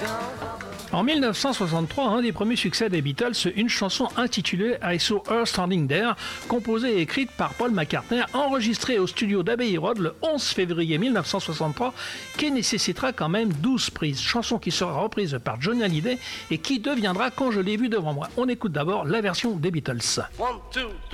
En 1963, un des premiers succès des Beatles, une chanson intitulée I Saw Her Standing There, composée et écrite par Paul McCartney, enregistrée au studio d'Abbey Road le 11 février 1963, qui nécessitera quand même 12 prises. Chanson qui sera reprise par Johnny Hallyday et qui deviendra Quand je l'ai vu devant moi. On écoute d'abord la version des Beatles. 1, 2, 3.